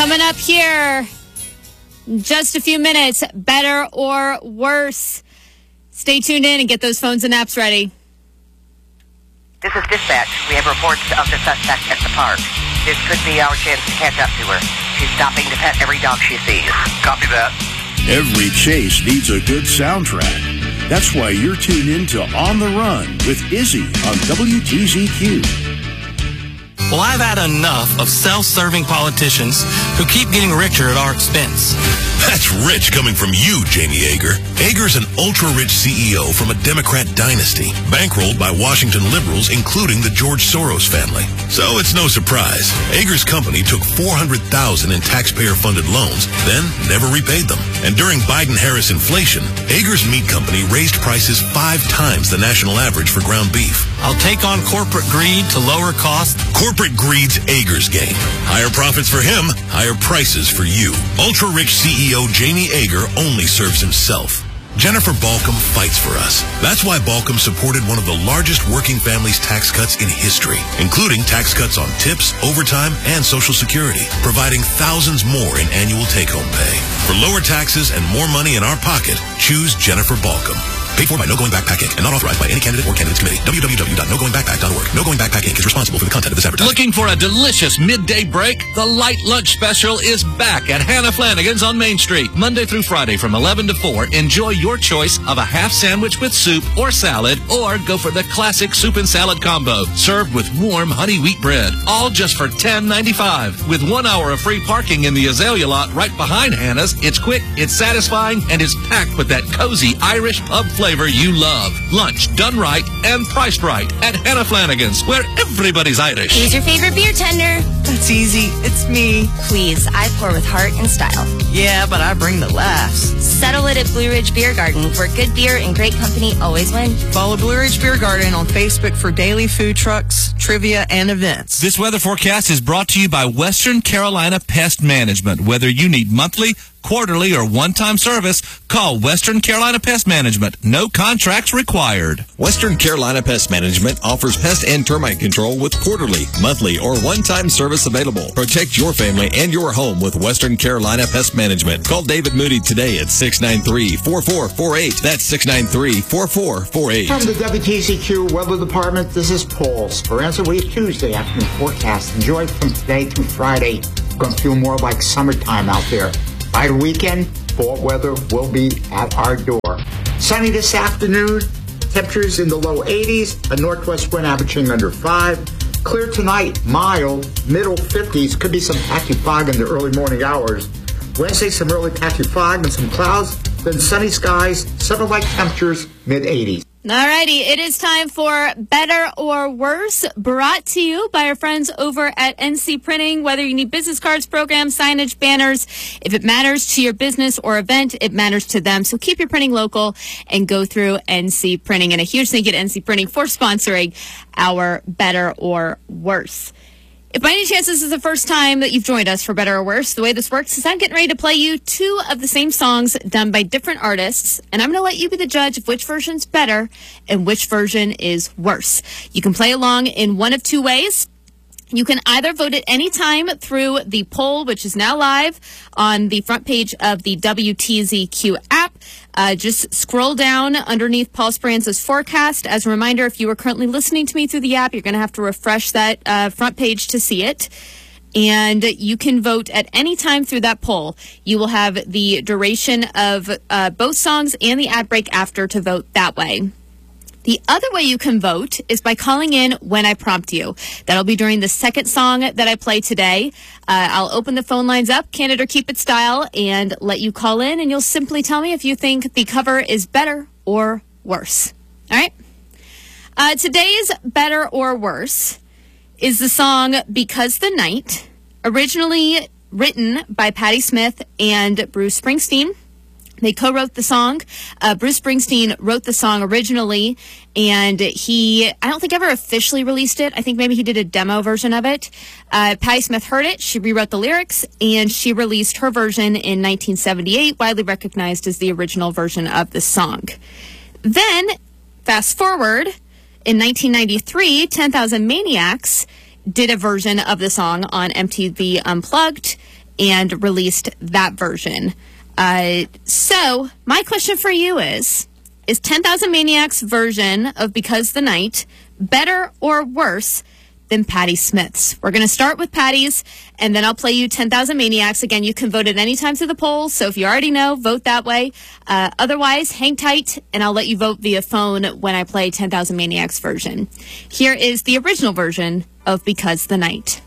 Coming up here, in just a few minutes, better or worse. Stay tuned in and get those phones and apps ready. This is dispatch. We have reports of the suspect at the park. This could be our chance to catch up to her. She's stopping to pet every dog she sees. Copy that. Every chase needs a good soundtrack. That's why you're tuned in to On the Run with Izzy on WTZQ. Well, I've had enough of self-serving politicians who keep getting richer at our expense. That's rich coming from you, Jamie Yeager. Yeager's an ultra-rich CEO from a Democrat dynasty, bankrolled by Washington liberals, including the George Soros family. So it's no surprise. Yeager's company took $400,000 in taxpayer-funded loans, then never repaid them. And during Biden-Harris inflation, Yeager's meat company raised prices 5 times the national average for ground beef. I'll take on corporate greed to lower costs. Corporate greed's Yeager's game. Higher profits for him, higher prices for you. Ultra-rich CEO Jamie Yeager only serves himself. Jennifer Balcom fights for us. That's why Balcom supported one of the largest working families tax cuts in history, including tax cuts on tips, overtime, and Social Security, providing thousands more in annual take-home pay. For lower taxes and more money in our pocket, choose Jennifer Balcom. Paid for by No Going Backpack Inc. and not authorized by any candidate or candidates committee. www.nogoingbackpack.org. No Going Backpack Inc. is responsible for the content of this advertising. Looking for a delicious midday break? The Light Lunch Special is back at Hannah Flanagan's on Main Street. Monday through Friday from 11 to 4. Enjoy your choice of a half sandwich with soup or salad, or go for the classic soup and salad combo, served with warm honey wheat bread. All just for $10.95. With 1 hour of free parking in the Azalea lot right behind Hannah's, it's quick, it's satisfying, and it's packed with that cozy Irish pub flavor you love. Lunch done right and priced right at Hannah Flanagan's, where everybody's Irish. Who's your favorite beer tender? That's easy. It's me. Please, I pour with heart and style. Yeah, but I bring the laughs. Settle it at Blue Ridge Beer Garden, where good beer and great company always win. Follow Blue Ridge Beer Garden on Facebook for daily food trucks, trivia, and events. This weather forecast is brought to you by Western Carolina Pest Management. Whether you need monthly, quarterly, or one-time service, call Western Carolina Pest Management. No contracts required. Western Carolina Pest Management offers pest and termite control with quarterly, monthly, or one-time service available. Protect your family and your home with Western Carolina Pest Management. Call David Moody today at 693-4448. That's 693-4448. From the WTZQ Weather Department, this is Paul's for Answer Week Tuesday afternoon forecast. Enjoy from today through Friday. It's going to feel more like summertime out there. By the weekend, fall weather will be at our door. Sunny this afternoon, temperatures in the low 80s, a northwest wind averaging under 5. Clear tonight, mild, middle 50s, could be some patchy fog in the early morning hours. Wednesday, some early patchy fog and some clouds, then sunny skies, summer-like temperatures, mid-80s. Alrighty, it is time for Better or Worse, brought to you by our friends over at NC Printing. Whether you need business cards, programs, signage, banners, if it matters to your business or event, it matters to them. So keep your printing local and go through NC Printing. And a huge thank you to NC Printing for sponsoring our Better or Worse. If by any chance this is the first time that you've joined us for Better or Worse, the way this works is I'm getting ready to play you 2 of the same songs done by different artists, and I'm going to let you be the judge of which version's better and which version is worse. You can play along in one of 2 ways. You can either vote at any time through the poll, which is now live on the front page of the WTZQ app. Just scroll down underneath Paul Speranza's forecast. As a reminder, if you are currently listening to me through the app, you're going to have to refresh that front page to see it. And you can vote at any time through that poll. You will have the duration of both songs and the ad break after to vote that way. The other way you can vote is by calling in when I prompt you. That'll be during the second song that I play today. I'll open the phone lines up, Candid or Keep It style, and let you call in, and you'll simply tell me if you think the cover is better or worse. All right? Today's Better or Worse is the song Because the Night, originally written by Patti Smith and Bruce Springsteen. They co-wrote the song. Bruce Springsteen wrote the song originally, and I don't think ever officially released it. I think maybe he did a demo version of it. Patti Smith heard it. She rewrote the lyrics, and she released her version in 1978, widely recognized as the original version of the song. Then, fast forward, in 1993, 10,000 Maniacs did a version of the song on MTV Unplugged. and released that version. So my question for you is 10,000 Maniacs version of Because the Night better or worse than Patti Smith's? We're going to start with Patti's, and then I'll play you 10,000 Maniacs. Again, you can vote at any time through the polls, so if you already know, vote that way. Otherwise, hang tight, and I'll let you vote via phone when I play 10,000 Maniacs version. Here is the original version of Because the Night.